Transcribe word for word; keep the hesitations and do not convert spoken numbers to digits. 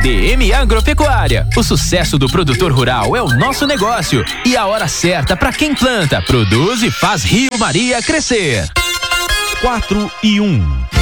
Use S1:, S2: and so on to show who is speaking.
S1: D M Agropecuária. O sucesso do produtor rural é o nosso negócio e a hora certa para quem planta, produz e faz Rio Maria crescer.
S2: quatro e um.